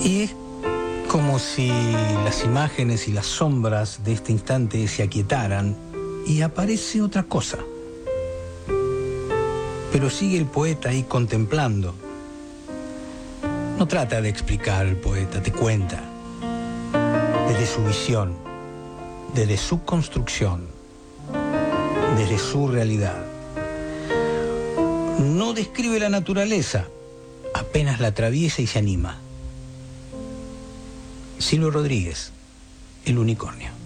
Y es como si las imágenes y las sombras de este instante se aquietaran y aparece otra cosa. Pero sigue el poeta ahí contemplando. No trata de explicar el poeta, te cuenta. Desde su visión, desde su construcción, desde su realidad. No describe la naturaleza, apenas la atraviesa y se anima. Silvio Rodríguez, El unicornio.